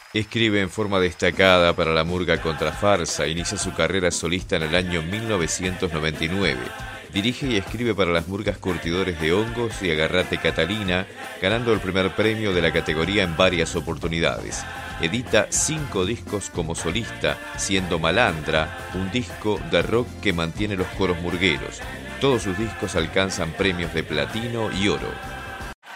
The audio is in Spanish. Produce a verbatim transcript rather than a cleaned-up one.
Escribe en forma destacada para la murga Contrafarsa, inicia su carrera solista en el año mil novecientos noventa y nueve. Dirige y escribe para las murgas Curtidores de Hongos y Agarrate Catalina, ganando el primer premio de la categoría en varias oportunidades. Edita cinco discos como solista, siendo Malandra un disco de rock que mantiene los coros murgueros. Todos sus discos alcanzan premios de platino y oro.